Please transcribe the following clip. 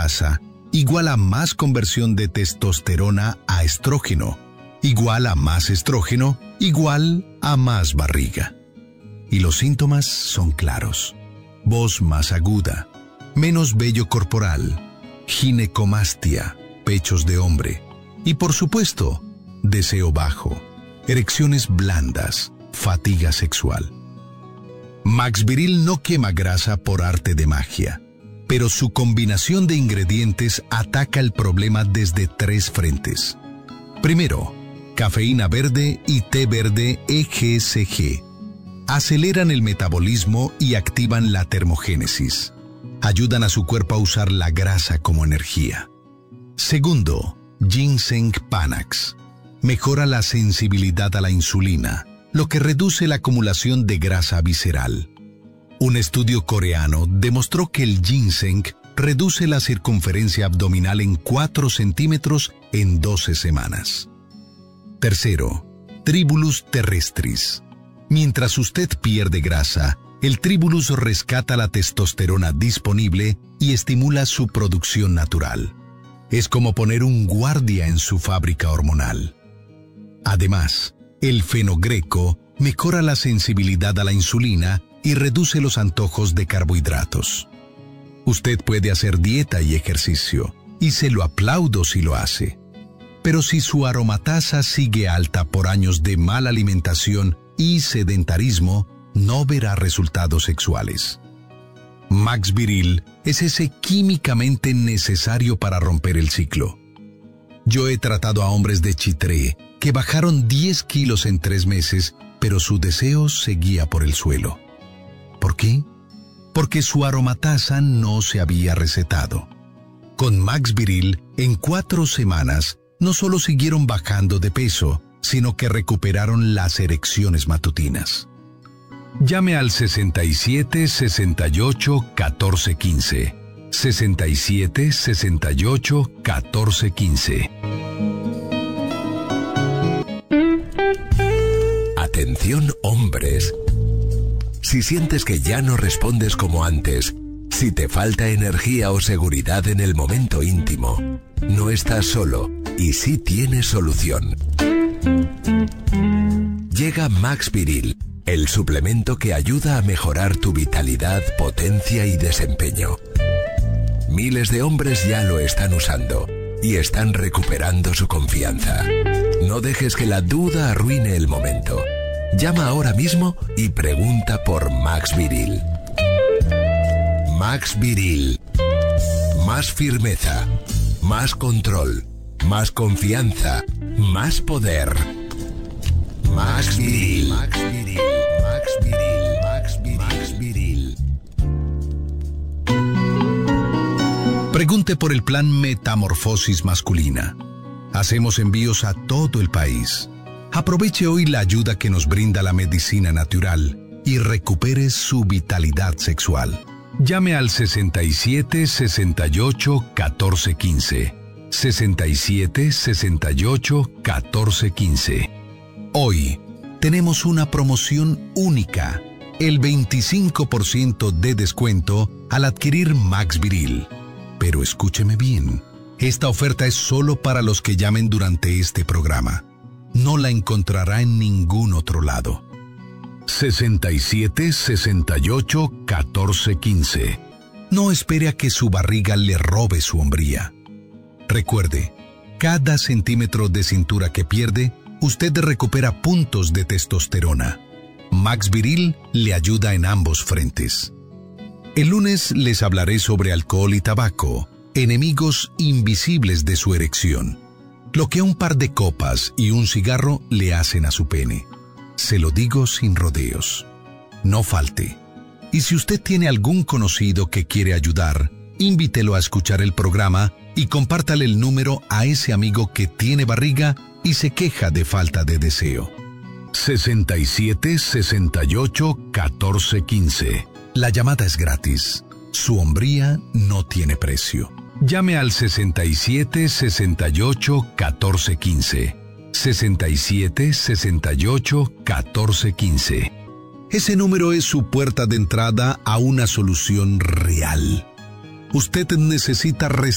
grasa igual a más conversión de testosterona a estrógeno, igual a más estrógeno, igual a más barriga. Y los síntomas son claros: voz más aguda, menos vello corporal, ginecomastia, pechos de hombre y, por supuesto, deseo bajo, erecciones blandas, fatiga sexual. Max Viril no quema grasa por arte de magia, pero su combinación de ingredientes ataca el problema desde 3 frentes. Primero, cafeína verde y té verde EGCG. Aceleran el metabolismo y activan la termogénesis. Ayudan a su cuerpo a usar la grasa como energía. Segundo, Ginseng Panax. Mejora la sensibilidad a la insulina, lo que reduce la acumulación de grasa visceral. Un estudio coreano demostró que el ginseng reduce la circunferencia abdominal en 4 centímetros en 12 semanas. Tercero, Tribulus terrestris. Mientras usted pierde grasa, el Tribulus rescata la testosterona disponible y estimula su producción natural. Es como poner un guardia en su fábrica hormonal. Además, el fenogreco mejora la sensibilidad a la insulina y reduce los antojos de carbohidratos. Usted puede hacer dieta y ejercicio, y se lo aplaudo si lo hace. Pero si su aromatasa sigue alta por años de mala alimentación y sedentarismo, no verá resultados sexuales. Max Viril es ese químicamente necesario para romper el ciclo. Yo he tratado a hombres de Chitré que bajaron 10 kilos en 3 meses, pero su deseo seguía por el suelo. ¿Por qué? Porque su aromatasa no se había recetado. Con Max Viril, en 4 semanas, no solo siguieron bajando de peso, sino que recuperaron las erecciones matutinas. Llame al 67 68 14 15. 67 68 14 15. Atención, hombres. Si sientes que ya no respondes como antes, si te falta energía o seguridad en el momento íntimo, no estás solo y sí tienes solución. Llega Max Viril, el suplemento que ayuda a mejorar tu vitalidad, potencia y desempeño. Miles de hombres ya lo están usando y están recuperando su confianza. No dejes que la duda arruine el momento. Llama ahora mismo y pregunta por Max Viril. Max Viril. Más firmeza, más control, más confianza, más poder. Max Viril. Max Viril. Max Viril. Max Viril. Max Viril. Pregunte por el plan Metamorfosis Masculina. Hacemos envíos a todo el país. Aproveche hoy la ayuda que nos brinda la medicina natural y recupere su vitalidad sexual. Llame al 67 68 14 15. 67 68 14 15. Hoy tenemos una promoción única, el 25% de descuento al adquirir Max Viril. Pero escúcheme bien, esta oferta es solo para los que llamen durante este programa. No la encontrará en ningún otro lado. 67 68 14 15. No espere a que su barriga le robe su hombría. Recuerde, cada centímetro de cintura que pierde, usted recupera puntos de testosterona. Max Viril le ayuda en ambos frentes. El lunes les hablaré sobre alcohol y tabaco, enemigos invisibles de su erección. Lo que un par de copas y un cigarro le hacen a su pene. Se lo digo sin rodeos. No falte. Y si usted tiene algún conocido que quiere ayudar, invítelo a escuchar el programa y compártale el número a ese amigo que tiene barriga y se queja de falta de deseo. 67 68 14 15. La llamada es gratis. Su hombría no tiene precio. Llame al 67 68 14 15. 67 68 14 15. Ese número es su puerta de entrada a una solución real. Usted necesita